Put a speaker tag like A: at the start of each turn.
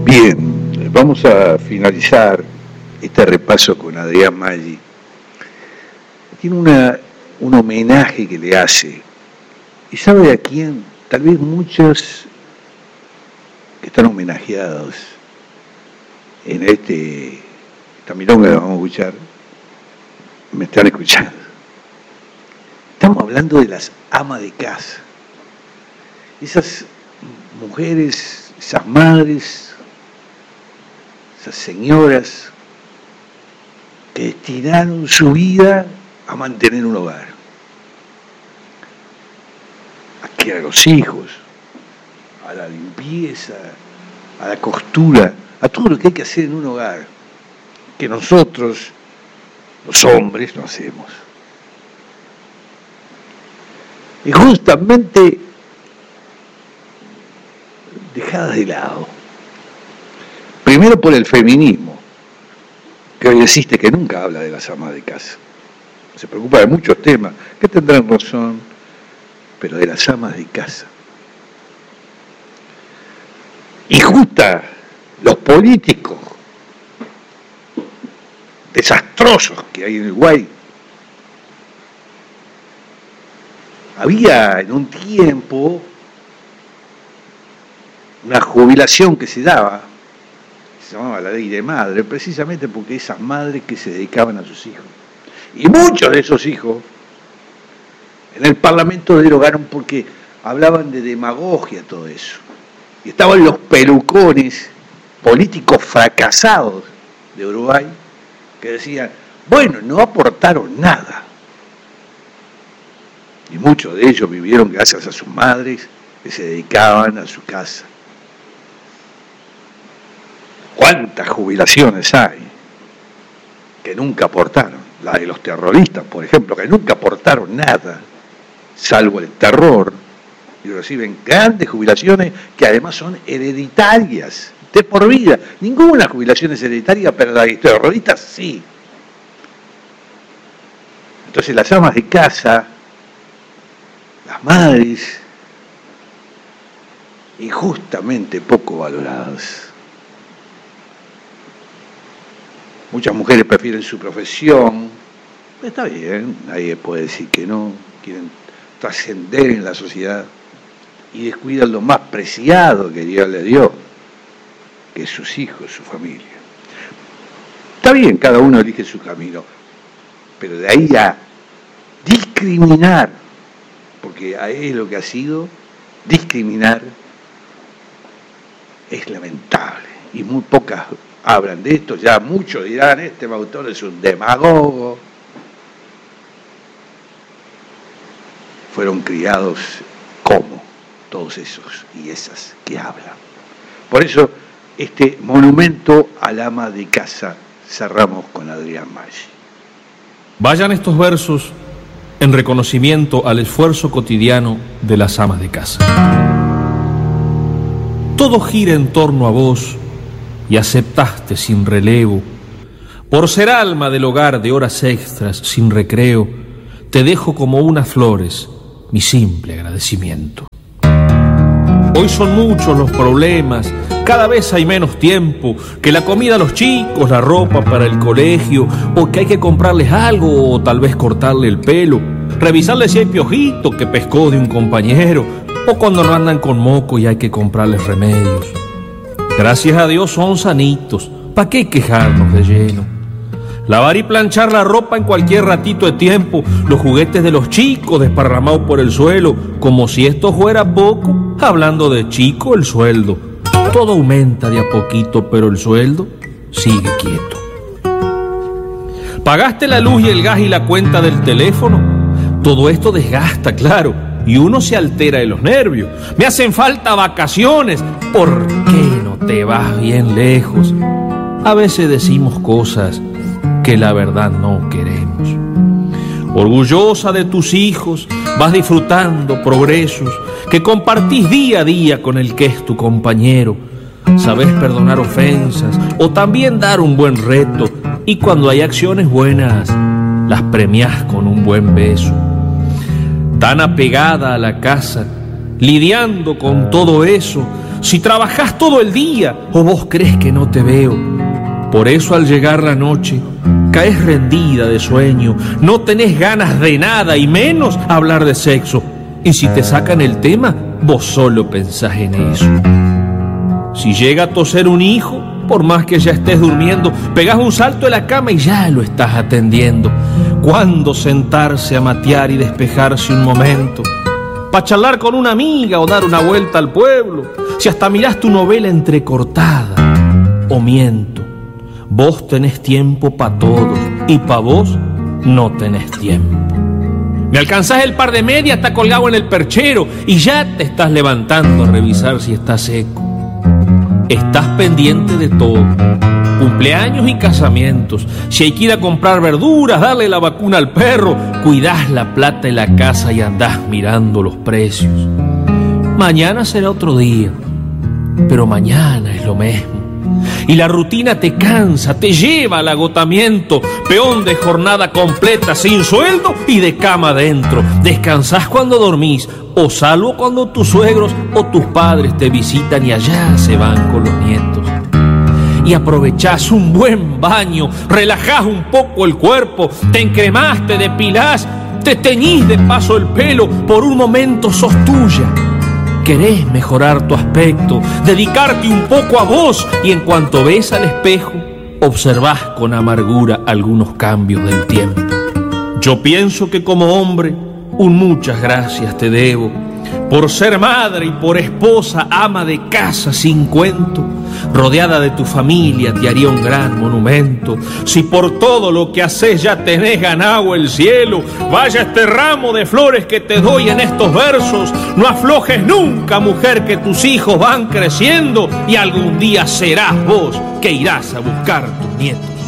A: Bien, vamos a finalizar este repaso con Adrián Maggi. Tiene un homenaje que le hace. ¿Y sabe a quién? Tal vez muchos que están homenajeados en esta milonga que vamos a escuchar, me están escuchando. Estamos hablando de las amas de casa. Esas mujeres, esas madres, esas señoras que destinaron su vida a mantener un hogar, a criar a los hijos, a la limpieza, a la costura, a todo lo que hay que hacer en un hogar, que nosotros, los hombres, no hacemos. Y justamente dejadas de lado. Primero por el feminismo, que hoy existe, que nunca habla de las amas de casa. Se preocupa de muchos temas, que tendrán razón, pero de las amas de casa. Y justa los políticos desastrosos que hay en Uruguay. Había en un tiempo una jubilación que se daba, se llamaba la ley de madre, precisamente porque esas madres que se dedicaban a sus hijos. Y muchos de esos hijos en el Parlamento derogaron porque hablaban de demagogia, todo eso. Y estaban los pelucones políticos fracasados de Uruguay que decían, bueno, no aportaron nada. Y muchos de ellos vivieron gracias a sus madres que se dedicaban a su casa. ¿Cuántas jubilaciones hay que nunca aportaron? La de los terroristas, por ejemplo, que nunca aportaron nada, salvo el terror, y reciben grandes jubilaciones que además son hereditarias, de por vida. Ninguna jubilación es hereditaria, pero la de los terroristas sí. Entonces las amas de casa, las madres, injustamente poco valoradas. Muchas mujeres prefieren su profesión, está bien, nadie puede decir que no, quieren trascender en la sociedad y descuidan lo más preciado que Dios les dio, que es sus hijos, su familia. Está bien, cada uno elige su camino, pero de ahí a discriminar, porque es lo que ha sido, discriminar es lamentable y muy pocas hablan de esto. Ya muchos dirán, este autor es un demagogo. Fueron criados como todos esos y esas que hablan. Por eso, este monumento al ama de casa cerramos con Adrián Maggi.
B: Vayan estos versos en reconocimiento al esfuerzo cotidiano de las amas de casa. Todo gira en torno a vos y aceptaste sin relevo. Por ser alma del hogar de horas extras sin recreo, te dejo como unas flores mi simple agradecimiento. Hoy son muchos los problemas, cada vez hay menos tiempo, que la comida a los chicos, la ropa para el colegio, o que hay que comprarles algo o tal vez cortarle el pelo, revisarles si hay piojito que pescó de un compañero, o cuando no andan con moco y hay que comprarles remedios. Gracias a Dios son sanitos, ¿pa' qué quejarnos de lleno? Lavar y planchar la ropa en cualquier ratito de tiempo, los juguetes de los chicos desparramados por el suelo, como si esto fuera poco, hablando de chico el sueldo. Todo aumenta de a poquito, pero el sueldo sigue quieto. ¿Pagaste la luz y el gas y la cuenta del teléfono? Todo esto desgasta, claro, y uno se altera de los nervios. Me hacen falta vacaciones, ¿por qué no te vas bien lejos? A veces decimos cosas que la verdad no queremos. Orgullosa de tus hijos, vas disfrutando progresos que compartís día a día con el que es tu compañero. Sabés perdonar ofensas o también dar un buen reto, y cuando hay acciones buenas las premiás con un buen beso. Tan apegada a la casa, lidiando con todo eso, si trabajás todo el día o vos crees que no te veo. Por eso al llegar la noche caes rendida de sueño, no tenés ganas de nada y menos hablar de sexo. Y si te sacan el tema, vos solo pensás en eso. Si llega a toser un hijo, por más que ya estés durmiendo, pegás un salto de la cama y ya lo estás atendiendo. ¿Cuándo sentarse a matear y despejarse un momento? Pa' charlar con una amiga o dar una vuelta al pueblo. Si hasta mirás tu novela entrecortada. O miento, vos tenés tiempo pa' todos y pa' vos no tenés tiempo. Me alcanzás el par de medias, está colgado en el perchero y ya te estás levantando a revisar si está seco. Estás pendiente de todo, cumpleaños y casamientos, si hay que ir a comprar verduras, darle la vacuna al perro, cuidás la plata en la casa y andás mirando los precios. Mañana será otro día, pero mañana es lo mismo. Y la rutina te cansa, te lleva al agotamiento, peón de jornada completa sin sueldo y de cama adentro. Descansás cuando dormís, o salvo cuando tus suegros o tus padres te visitan y allá se van con los nietos. Y aprovechás un buen baño, relajás un poco el cuerpo, te encremás, te depilás, te teñís de paso el pelo, por un momento sos tuya. Querés mejorar tu aspecto, dedicarte un poco a vos y en cuanto ves al espejo, observás con amargura algunos cambios del tiempo. Yo pienso que como hombre, muchas gracias te debo, por ser madre y por esposa, ama de casa sin cuento. Rodeada de tu familia te haría un gran monumento. Si por todo lo que haces ya tenés ganado el cielo, vaya este ramo de flores que te doy en estos versos. No aflojes nunca, mujer, que tus hijos van creciendo y algún día serás vos que irás a buscar tus nietos.